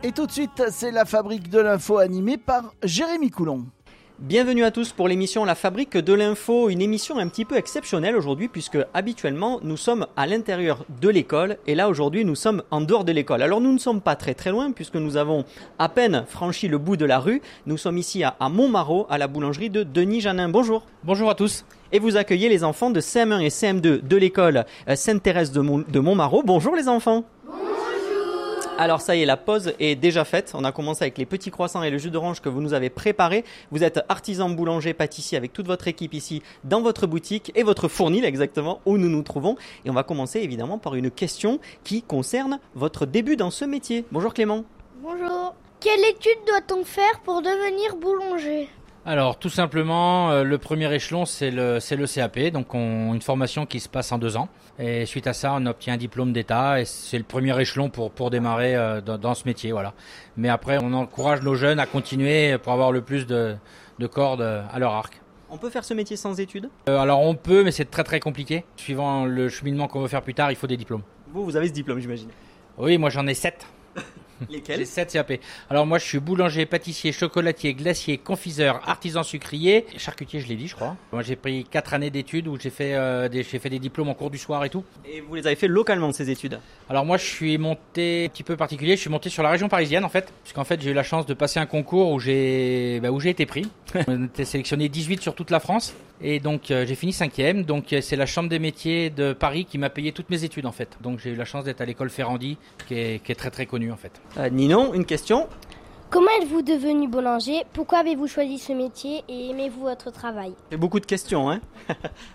Et tout de suite, c'est la Fabrique de l'info animée par Jérémy Coulon. Bienvenue à tous pour l'émission La Fabrique de l'info, une émission un petit peu exceptionnelle aujourd'hui puisque habituellement nous sommes à l'intérieur de l'école et là aujourd'hui nous sommes en dehors de l'école. Alors nous ne sommes pas très loin puisque nous avons à peine franchi le bout de la rue. Nous sommes ici à Montmarault à la boulangerie de Denis Janin. Bonjour. Bonjour à tous. Et vous accueillez les enfants de CM1 et CM2 de l'école Sainte-Thérèse de Montmarault. Bonjour les enfants. Alors ça y est, la pause est déjà faite. On a commencé avec les petits croissants et le jus d'orange que vous nous avez préparé. Vous êtes artisan boulanger pâtissier avec toute votre équipe ici dans votre boutique et votre fournil exactement où nous nous trouvons. Et on va commencer évidemment par une question qui concerne votre début dans ce métier. Bonjour Clément. Bonjour. Quelle étude doit-on faire pour devenir boulanger ? Alors tout simplement, le premier échelon c'est le CAP, donc une formation qui se passe en 2 ans. Et suite à ça, on obtient un diplôme d'État et c'est le premier échelon pour démarrer dans ce métier. Voilà. Mais après, on encourage nos jeunes à continuer pour avoir le plus de cordes à leur arc. On peut faire ce métier sans études ? Alors on peut, mais c'est très compliqué. Suivant le cheminement qu'on veut faire plus tard, il faut des diplômes. Vous avez ce diplôme, j'imagine. Oui, moi j'en ai 7. Lesquels ? J'ai 7 CAP. Alors moi je suis boulanger, pâtissier, chocolatier, glacier, confiseur, artisan sucrier, charcutier je l'ai dit je crois. Moi j'ai pris 4 années d'études où j'ai fait des diplômes en cours du soir et tout. Et vous les avez fait localement ces études ? Alors moi je suis monté un petit peu particulier, je suis monté sur la région parisienne en fait. Puisqu'en fait j'ai eu la chance de passer un concours où j'ai été pris. On était sélectionné 18 sur toute la France. Et donc j'ai fini 5e, donc c'est la chambre des métiers de Paris qui m'a payé toutes mes études en fait. Donc j'ai eu la chance d'être à l'école Ferrandi qui est très connue en fait. Ninon, une question ? Comment êtes-vous devenu boulanger ? Pourquoi avez-vous choisi ce métier et aimez-vous votre travail ? C'est beaucoup de questions, hein ? Pourquoi ?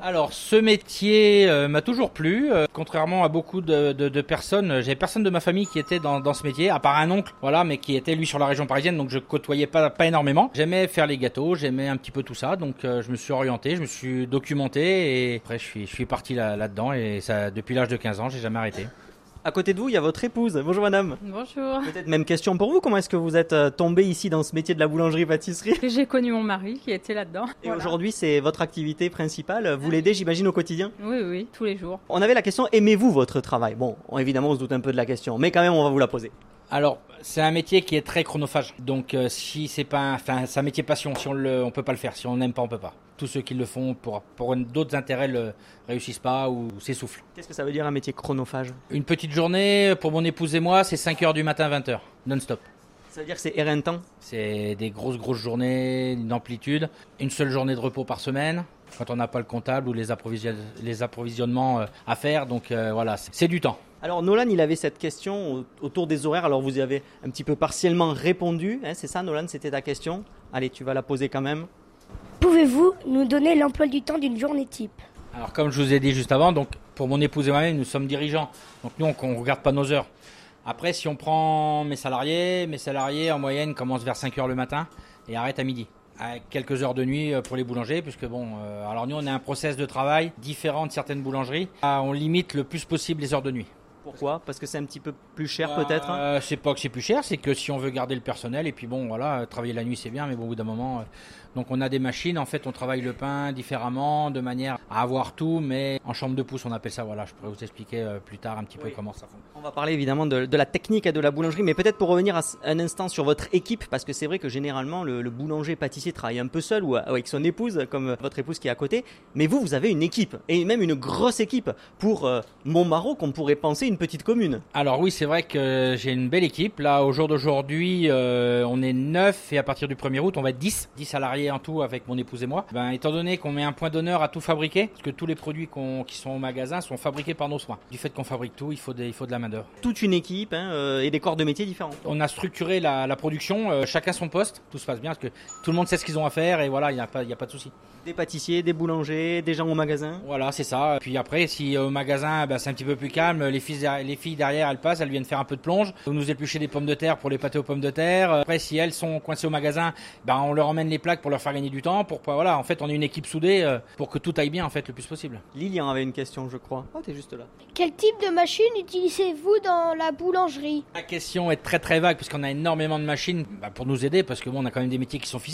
Alors ce métier m'a toujours plu, contrairement à beaucoup de personnes. J'avais personne de ma famille qui était dans ce métier, à part un oncle, voilà, mais qui était lui sur la région parisienne, donc je côtoyais pas énormément. J'aimais faire les gâteaux, j'aimais un petit peu tout ça, donc je me suis orienté, je me suis documenté et après je suis parti là-dedans et ça depuis l'âge de 15 ans, j'ai jamais arrêté. À côté de vous, il y a votre épouse. Bonjour madame. Bonjour. Peut-être même question pour vous. Comment est-ce que vous êtes tombée ici dans ce métier de la boulangerie-pâtisserie ? J'ai connu mon mari qui était là-dedans. Et Voilà. Aujourd'hui, c'est votre activité principale. Vous l'aidez, j'imagine, au quotidien ? Oui, tous les jours. On avait la question, aimez-vous votre travail ? Bon, évidemment, on se doute un peu de la question, mais quand même, on va vous la poser. Alors, c'est un métier qui est très chronophage. Donc, si c'est pas, c'est un métier passion. Si on peut pas le faire. Si on n'aime pas, on peut pas. Tous ceux qui le font pour d'autres intérêts ne réussissent pas ou s'essoufflent. Qu'est-ce que ça veut dire un métier chronophage ? Une petite journée pour mon épouse et moi, c'est 5h du matin, 20h, non-stop. Ça veut dire que c'est éreintant ? C'est des grosses journées d'amplitude. Une seule journée de repos par semaine. Quand on n'a pas le comptable ou les approvisionnements à faire. Donc voilà, c'est du temps. Alors Nolan, il avait cette question autour des horaires. Alors vous y avez un petit peu partiellement répondu. Hein, c'est ça Nolan, c'était ta question ? Allez, tu vas la poser quand même. Pouvez-vous nous donner l'emploi du temps d'une journée type ? Alors comme je vous ai dit juste avant, donc pour mon épouse et moi-même, nous sommes dirigeants. Donc nous, on ne regarde pas nos heures. Après, si on prend mes salariés en moyenne commencent vers 5h le matin et arrêtent à midi. Avec quelques heures de nuit pour les boulangers, puisque alors nous on a un process de travail différent de certaines boulangeries. On limite le plus possible les heures de nuit. Pourquoi ? Parce que c'est un petit peu plus cher peut-être ? C'est pas que c'est plus cher, c'est que si on veut garder le personnel, et puis travailler la nuit c'est bien, mais au bout d'un moment... Donc on a des machines, en fait on travaille le pain différemment, de manière à avoir tout, mais en chambre de pouce on appelle ça, voilà, je pourrais vous expliquer plus tard un petit peu comment ça fonctionne. On va parler évidemment de la technique et de la boulangerie, mais peut-être pour revenir un instant sur votre équipe, parce que c'est vrai que généralement le boulanger-pâtissier travaille un peu seul ou avec son épouse, comme votre épouse qui est à côté, mais vous avez une équipe, et même une grosse équipe, pour Montmarault qu'on pourrait penser une petite commune. Alors oui, c'est vrai que j'ai une belle équipe, là au jour d'aujourd'hui on est 9 et à partir du 1er août on va être 10 salariés en tout avec mon épouse et moi. Étant donné qu'on met un point d'honneur à tout fabriquer, parce que tous les produits qui sont au magasin sont fabriqués par nos soins. Du fait qu'on fabrique tout, il faut de la main d'œuvre. Toute une équipe et des corps de métier différents. On a structuré la production, chacun son poste, tout se passe bien parce que tout le monde sait ce qu'ils ont à faire et voilà, il n'y a pas de souci. Des pâtissiers, des boulangers, des gens au magasin. Voilà, c'est ça. Puis après, si au magasin, c'est un petit peu plus calme, les filles derrière, elles passent, elles viennent faire un peu de plonge. On nous éplucher des pommes de terre pour les pâtés aux pommes de terre. Après, si elles sont coincées au magasin, on leur emmène les plaques pour leur faire gagner du temps. En fait, on est une équipe soudée pour que tout aille bien en fait le plus possible. Lilian avait une question, je crois. Oh, t'es juste là. Quel type de machine utilisez-vous dans la boulangerie ? La question est très vague puisqu'on a énormément de machines pour nous aider parce que on a quand même des métiers qui sont physiques.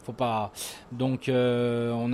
Faut pas. Donc on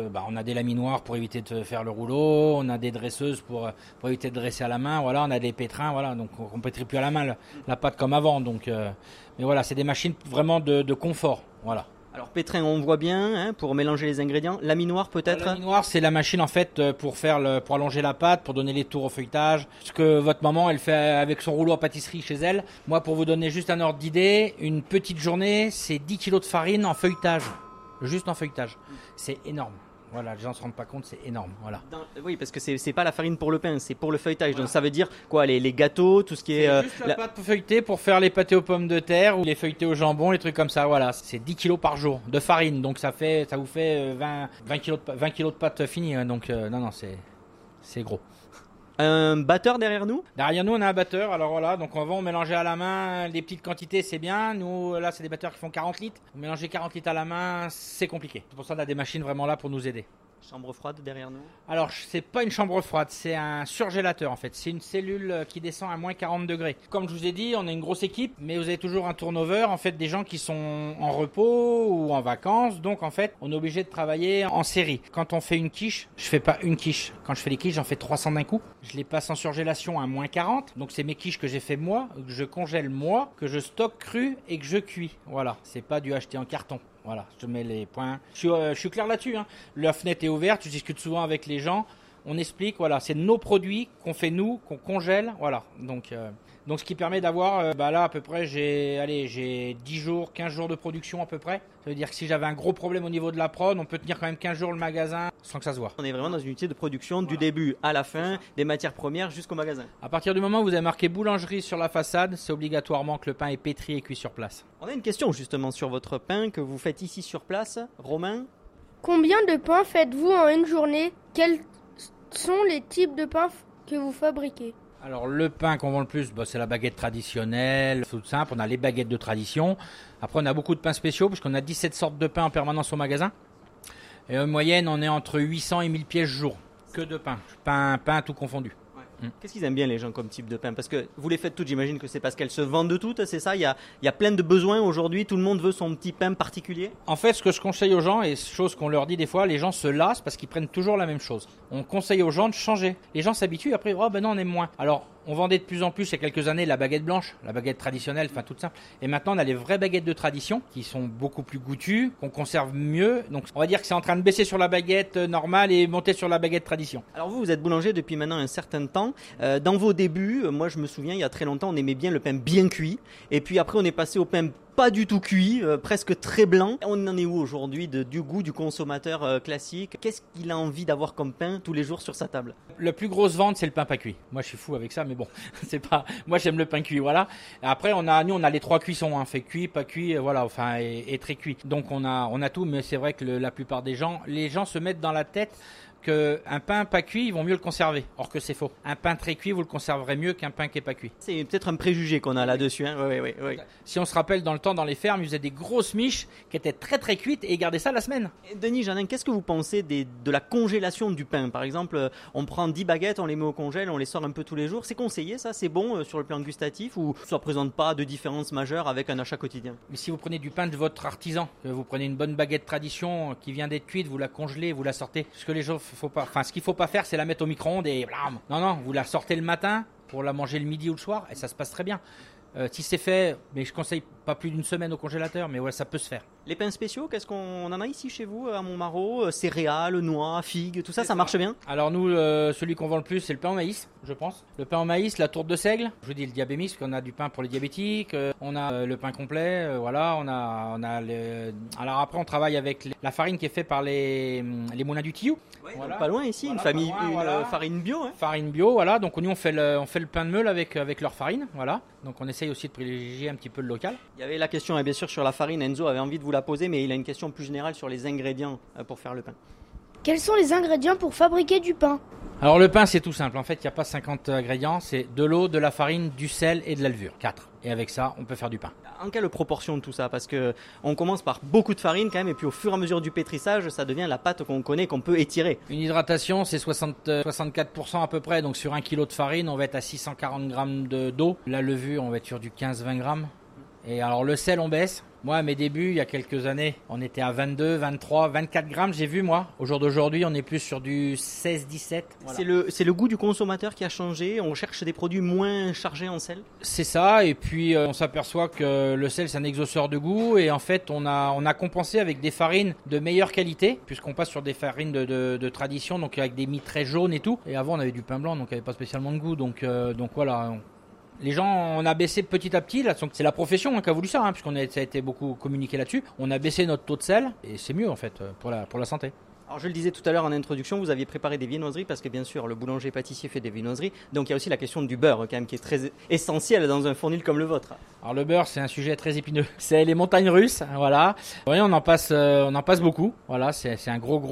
a des laminoirs pour éviter de faire le rouleau, on a des dresseuses pour éviter de dresser à la main, voilà, on a des pétrins, voilà, donc on pétrit plus à la main la pâte comme avant. Donc mais voilà, c'est des machines vraiment de confort, voilà. Alors pétrin, on voit bien, hein, pour mélanger les ingrédients. Laminoir peut-être. La laminoir, c'est la machine en fait pour allonger la pâte, pour donner les tours au feuilletage. Ce que votre maman, elle fait avec son rouleau à pâtisserie chez elle. Moi, pour vous donner juste un ordre d'idée, une petite journée, c'est 10 kilos de farine en feuilletage. Juste en feuilletage. C'est énorme. Voilà, les gens se rendent pas compte, c'est énorme. Voilà. Oui, parce que c'est pas la farine pour le pain, c'est pour le feuilletage. Voilà. Donc ça veut dire quoi, les gâteaux, tout ce qui est. Juste la pâte feuilletée pour faire les pâtés aux pommes de terre ou les feuilletés au jambon, les trucs comme ça. Voilà, c'est 10 kilos par jour de farine, donc ça vous fait 20 kilos de pâte finie. Hein, donc non, c'est gros. Un batteur derrière nous. Derrière nous, on a un batteur. Alors voilà, donc on va mélanger à la main. Les petites quantités, c'est bien. Nous, là, c'est des batteurs qui font 40 litres. Mélanger 40 litres à la main, c'est compliqué. C'est pour ça qu'on a des machines vraiment là pour nous aider. Chambre froide derrière nous. Alors, c'est pas une chambre froide, c'est un surgélateur en fait. C'est une cellule qui descend à moins 40 degrés. Comme je vous ai dit, on est une grosse équipe, mais vous avez toujours un turnover, en fait, des gens qui sont en repos ou en vacances. Donc, en fait, on est obligé de travailler en série. Quand on fait une quiche, je fais pas une quiche. Quand je fais les quiches, j'en fais 300 d'un coup. Je les passe en surgélation à moins 40. Donc, c'est mes quiches que j'ai fait moi, que je congèle moi, que je stocke cru et que je cuis. Voilà, c'est pas du acheté en carton. Voilà, je te mets les points. Je suis clair là-dessus. Hein. La fenêtre est ouverte, je discute souvent avec les gens. On explique, voilà, c'est nos produits qu'on fait nous, qu'on congèle. Voilà, donc ce qui permet d'avoir, là à peu près, j'ai 10 jours, 15 jours de production à peu près. Ça veut dire que si j'avais un gros problème au niveau de la prod, on peut tenir quand même 15 jours le magasin sans que ça se voit. On est vraiment dans une unité de production du début à la fin, des matières premières jusqu'au magasin. À partir du moment où vous avez marqué boulangerie sur la façade, c'est obligatoirement que le pain est pétri et cuit sur place. On a une question justement sur votre pain que vous faites ici sur place. Romain ? Combien de pains faites-vous en une journée? Quels sont les types de pains que vous fabriquez? Alors le pain qu'on vend le plus, c'est la baguette traditionnelle, tout simple, on a les baguettes de tradition. Après on a beaucoup de pains spéciaux parce qu'on a 17 sortes de pains en permanence au magasin. Et en moyenne on est entre 800 et 1000 pièces jour, que de pain, pain tout confondu. Qu'est-ce qu'ils aiment bien les gens comme type de pain? Parce que vous les faites toutes, j'imagine que c'est parce qu'elles se vendent toutes, c'est ça? Il y a plein de besoins aujourd'hui, tout le monde veut son petit pain particulier. En fait, ce que je conseille aux gens, et chose qu'on leur dit des fois, les gens se lassent parce qu'ils prennent toujours la même chose. On conseille aux gens de changer. Les gens s'habituent, après, non, on aime moins. Alors, on vendait de plus en plus il y a quelques années la baguette blanche, la baguette traditionnelle, enfin toute simple. Et maintenant, on a les vraies baguettes de tradition qui sont beaucoup plus goûtues, qu'on conserve mieux. Donc, on va dire que c'est en train de baisser sur la baguette normale et monter sur la baguette tradition. Alors vous êtes boulanger depuis maintenant un certain temps. Dans vos débuts, moi je me souviens, il y a très longtemps, on aimait bien le pain bien cuit. Et puis après, on est passé au pain pas du tout cuit, presque très blanc. On en est où aujourd'hui du goût du consommateur classique? Qu'est-ce qu'il a envie d'avoir comme pain tous les jours sur sa table? La plus grosse vente, c'est le pain pas cuit. Moi, je suis fou avec ça, mais bon, c'est pas. Moi, j'aime le pain cuit, voilà. Et après, on a les trois cuissons, hein, fait cuit, pas cuit, voilà, enfin, et très cuit. Donc, on a tout, mais c'est vrai que la plupart des gens, les gens se mettent dans la tête qu'un pain pas cuit, ils vont mieux le conserver. Or que c'est faux. Un pain très cuit, vous le conserverez mieux qu'un pain qui est pas cuit. C'est peut-être un préjugé qu'on a là-dessus. Hein. Oui. Si on se rappelle dans le temps, dans les fermes, ils faisaient des grosses miches qui étaient très très cuites et ils gardaient ça la semaine. Et Denis Janin, qu'est-ce que vous pensez de la congélation du pain? Par exemple, on prend 10 baguettes, on les met au congèle, on les sort un peu tous les jours. C'est conseillé ça? C'est bon sur le plan gustatif ou ça ne présente pas de différence majeure avec un achat quotidien? Mais si vous prenez du pain de votre artisan, que vous prenez une bonne baguette tradition qui vient d'être cuite, vous la congelez, vous la sortez. Ce qu'il faut pas faire, c'est la mettre au micro-ondes et blam. Non, vous la sortez le matin pour la manger le midi ou le soir et ça se passe très bien. Si c'est fait, mais je conseille pas plus d'une semaine au congélateur, mais ouais, ça peut se faire. Les pains spéciaux, qu'est-ce qu'on en a ici chez vous à Montmarault? Céréales, noix, figues, tout ça, ça marche bien? Alors nous, celui qu'on vend le plus, c'est le pain au maïs, je pense. Le pain au maïs, la tourte de seigle. Je vous dis le diabémix, qu'on a du pain pour les diabétiques. On a le pain complet, voilà. On a Alors après, on travaille avec la farine qui est faite par les moulins du Tillou. Ouais, voilà. Pas loin ici, voilà, une farine bio. Hein. Farine bio, voilà. Donc nous, on fait le pain de meule avec leur farine, voilà. Donc on essaye aussi de privilégier un petit peu le local. Il y avait la question, bien sûr, sur la farine. Enzo avait envie de vous la poser, mais il a une question plus générale sur les ingrédients pour faire le pain. Quels sont les ingrédients pour fabriquer du pain? Alors le pain, c'est tout simple. En fait, il n'y a pas 50 ingrédients. C'est de l'eau, de la farine, du sel et de la levure. 4. Et avec ça, on peut faire du pain. En quelle proportion tout ça? Parce qu'on commence par beaucoup de farine quand même, et puis au fur et à mesure du pétrissage, ça devient la pâte qu'on connaît, qu'on peut étirer. Une hydratation, c'est 64% à peu près. Donc sur 1 kg de farine, on va être à 640 grammes d'eau. La levure, on va être sur du 15-20 grammes. Et alors le sel, on baisse. Moi, à mes débuts, il y a quelques années, on était à 22, 23, 24 grammes, j'ai vu moi. Au jour d'aujourd'hui, on est plus sur du 16, 17. Voilà. C'est le goût du consommateur qui a changé. On cherche des produits moins chargés en sel. C'est ça, et puis on s'aperçoit que le sel, c'est un exhausteur de goût. Et en fait, on a compensé avec des farines de meilleure qualité, puisqu'on passe sur des farines de tradition, donc avec des mie très jaunes et tout. Et avant, on avait du pain blanc, donc il n'y avait pas spécialement de goût. Donc voilà... Les gens, on a baissé petit à petit, là, c'est la profession qui a voulu ça, puisqu'on ça a été beaucoup communiqué là-dessus. On a baissé notre taux de sel, et c'est mieux en fait, pour la santé. Alors je le disais tout à l'heure en introduction, vous aviez préparé des viennoiseries, parce que bien sûr, le boulanger-pâtissier fait des viennoiseries, donc il y a aussi la question du beurre, quand même, qui est très essentielle dans un fournil comme le vôtre. Alors le beurre, c'est un sujet très épineux. C'est les montagnes russes, voilà. Oui, on en passe beaucoup, voilà, c'est un gros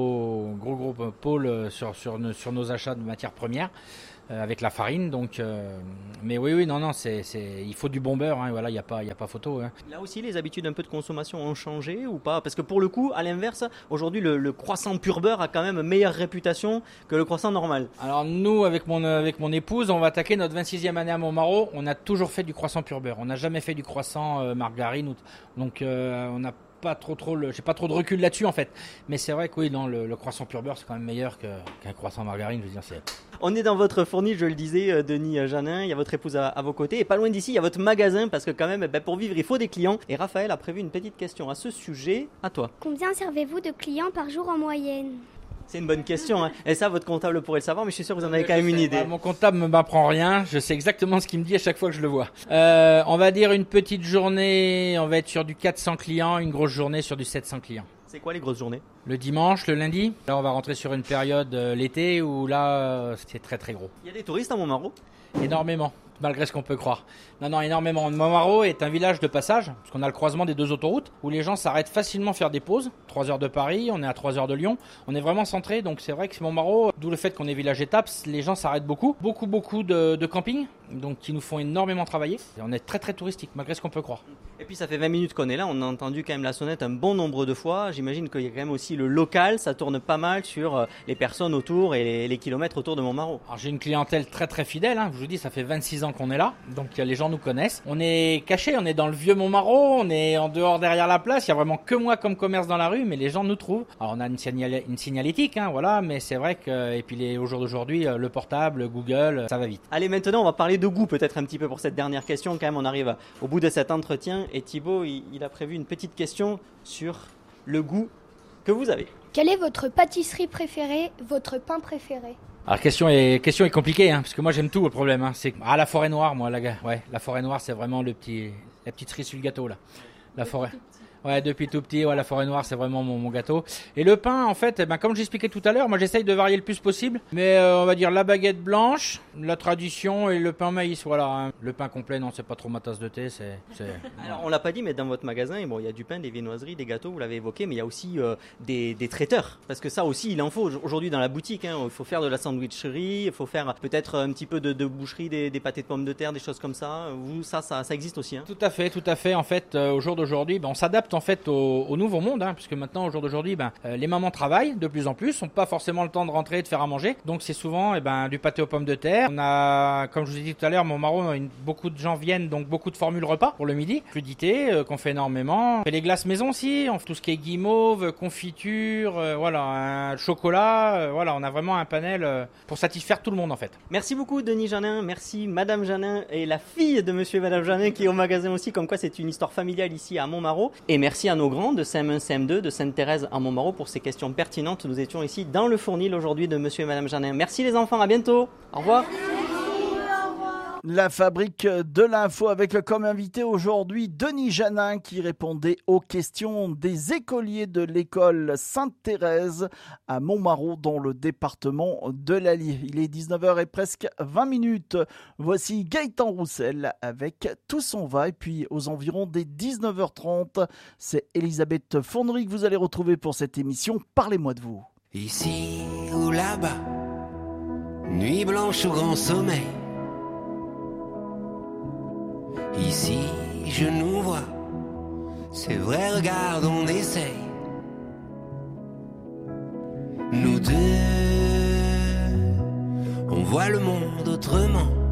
pôle sur nos achats de matières premières. Avec la farine, donc mais oui, non, il faut du bon beurre, voilà, il y a pas photo. Là aussi, les habitudes un peu de consommation ont changé ou pas? Parce que pour le coup, à l'inverse, aujourd'hui, le croissant pur beurre a quand même une meilleure réputation que le croissant normal. Alors nous, avec mon épouse, on va attaquer notre 26e année à Montmarault. On a toujours fait du croissant pur beurre. On n'a jamais fait du croissant margarine, donc on n'a j'ai pas trop de recul là-dessus en fait, mais c'est vrai que oui, non, le croissant pur beurre c'est quand même meilleur qu'un croissant margarine, je veux dire. On est dans votre fournil, je le disais, Denis Janin, il y a votre épouse à vos côtés, et pas loin d'ici il y a votre magasin, parce que quand même pour vivre il faut des clients, et Raphaël a prévu une petite question à ce sujet. À toi. Combien servez-vous de clients par jour en moyenne? C'est une bonne question, et ça votre comptable pourrait le savoir, mais je suis sûr que vous en avez quand même une idée. Mon comptable ne m'apprend rien, je sais exactement ce qu'il me dit à chaque fois que je le vois. On va dire une petite journée, on va être sur du 400 clients, une grosse journée sur du 700 clients. C'est quoi les grosses journées? Le dimanche, le lundi. Là on va rentrer sur une période l'été où là c'est très très gros. Il y a des touristes à Montmarault? Énormément. Malgré ce qu'on peut croire. Non, énormément. Montmarault est un village de passage, parce qu'on a le croisement des deux autoroutes, où les gens s'arrêtent facilement faire des pauses. 3 heures de Paris, on est à 3 heures de Lyon. On est vraiment centré, donc c'est vrai que Montmarault, d'où le fait qu'on est village étape, les gens s'arrêtent beaucoup. Beaucoup de campings, donc qui nous font énormément travailler. Et on est très très touristique, malgré ce qu'on peut croire. Et puis ça fait 20 minutes qu'on est là, on a entendu quand même la sonnette un bon nombre de fois. J'imagine qu'il y a quand même aussi le local, ça tourne pas mal sur les personnes autour et les kilomètres autour de Montmarault. Alors j'ai une clientèle très très fidèle, je vous dis, ça fait 26 ans qu'on est là, donc les gens nous connaissent. On est caché, on est dans le vieux Montmarault, on est en dehors derrière la place, il y a vraiment que moi comme commerce dans la rue, mais les gens nous trouvent. Alors on a une signalétique, voilà, mais c'est vrai que, et puis au jour d'aujourd'hui, le portable, Google, ça va vite. Allez, maintenant on va parler de goût peut-être un petit peu pour cette dernière question, quand même on arrive au bout de cet entretien. Et Thibaut, il a prévu une petite question sur le goût que vous avez. Quelle est votre pâtisserie préférée, votre pain préféré? Alors question est compliquée, parce que moi j'aime tout le problème. C'est la forêt noire, moi, la forêt noire, c'est vraiment la petite cerise sur le gâteau là. La forêt. Ouais, depuis tout petit, la forêt noire, c'est vraiment mon gâteau. Et le pain, en fait, comme j'expliquais tout à l'heure, moi j'essaye de varier le plus possible. Mais on va dire la baguette blanche, la tradition et le pain maïs, voilà. Le pain complet, non, c'est pas trop ma tasse de thé. Alors on l'a pas dit, mais dans votre magasin, il y a du pain, des viennoiseries, des gâteaux, vous l'avez évoqué, mais il y a aussi des traiteurs. Parce que ça aussi, il en faut aujourd'hui dans la boutique. Il faut faire de la sandwicherie, il faut faire peut-être un petit peu de boucherie, des pâtés de pommes de terre, des choses comme ça. Vous, ça existe aussi. Tout à fait. En fait, au jour d'aujourd'hui, on s'adapte en fait au nouveau monde, puisque maintenant au jour d'aujourd'hui les mamans travaillent de plus en plus, n'ont pas forcément le temps de rentrer et de faire à manger, donc c'est souvent du pâté aux pommes de terre. On a, comme je vous ai dit tout à l'heure, Montmarault, beaucoup de gens viennent, donc beaucoup de formules repas pour le midi, crudité qu'on fait énormément. On fait les glaces maison aussi, on fait tout ce qui est guimauve, confiture, chocolat, on a vraiment un panel pour satisfaire tout le monde en fait. Merci beaucoup Denis Janin, merci Madame Janin et la fille de Monsieur et Madame Janin qui est au magasin aussi, comme quoi c'est une histoire familiale ici à Montmarault. Et merci à nos grands de CM1, CM2 de Sainte-Thérèse à Montmarault pour ces questions pertinentes. Nous étions ici dans le fournil aujourd'hui de Monsieur et Madame Janin. Merci les enfants, à bientôt. Au revoir. La fabrique de l'info avec comme invité aujourd'hui Denis Janin qui répondait aux questions des écoliers de l'école Sainte-Thérèse à Montmarault dans le département de l'Allier. Il est 19h et presque 20 minutes. Voici Gaëtan Roussel avec Tout s'en va et puis aux environs des 19h30, c'est Elisabeth Fournery que vous allez retrouver pour cette émission. Parlez-moi de vous. Ici ou là-bas, nuit blanche ou grand sommeil. Ici, je nous vois, c'est vrai, regarde, on essaye. Nous deux, on voit le monde autrement.